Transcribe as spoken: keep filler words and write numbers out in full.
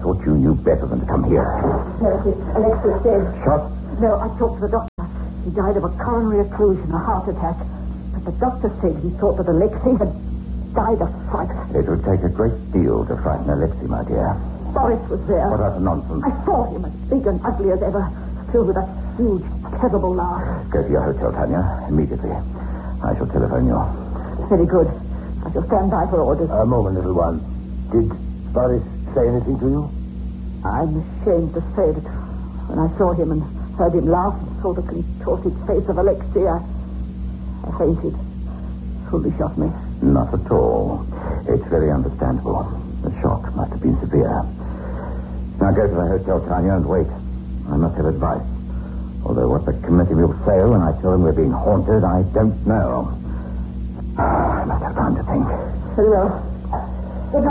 thought you knew better than to come here. No, it is. Alexei's dead. Shot? No, I talked to the doctor. He died of a coronary occlusion, a heart attack. But the doctor said he thought that Alexei had died of fright. It would take a great deal to frighten Alexei, my dear. Boris was there. What utter nonsense. I saw him as big and ugly as ever, filled with that huge, terrible laugh. Go to your hotel, Tanya, immediately. I shall telephone you. Very good. I shall stand by for orders. A moment, little one. Did Boris say anything to you? I'm ashamed to say that when I saw him and heard him laugh and saw the contorted face of Alexei, I, I fainted. Foolish of me. Not at all. It's very understandable. The shock must have been severe. Now go to the hotel, Tanya, and wait. I must have advice. Although what the committee will say when I tell them we're being haunted, I don't know. Ah, I must have time to think. Very well.